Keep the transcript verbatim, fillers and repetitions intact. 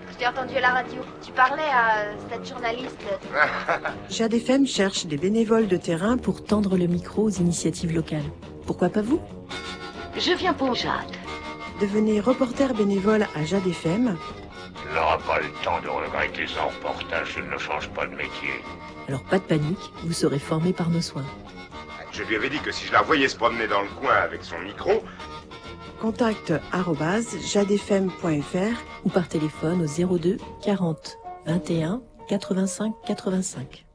Je t'ai entendu à la radio. Tu parlais à cette journaliste. Jade F M cherche des bénévoles de terrain pour tendre le micro aux initiatives locales. Pourquoi pas vous? Je viens pour Jade. Devenez reporter bénévole à Jade F M. Il n'aura pas le temps de regretter son reportage s'il ne change pas de métier. Alors pas de panique, vous serez formé par nos soins. Je lui avais dit que si je la voyais se promener dans le coin avec son micro... Contact arobase jadefm point fr ou par téléphone au zéro deux quarante vingt et un quatre-vingt-cinq quatre-vingt-cinq.